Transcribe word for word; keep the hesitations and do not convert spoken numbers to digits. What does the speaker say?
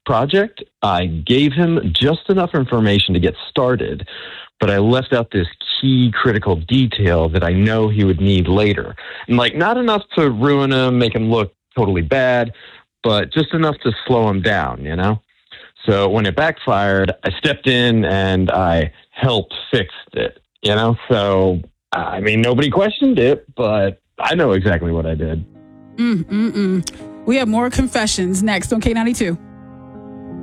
project. I gave him just enough information to get started, but I left out this key critical detail that I know he would need later. And like, not enough to ruin him, make him look totally bad, but just enough to slow him down, you know? So when it backfired, I stepped in and I helped fix it, you know? So, I mean, nobody questioned it, but I know exactly what I did. Mm-mm-mm. We have more confessions next on K ninety-two.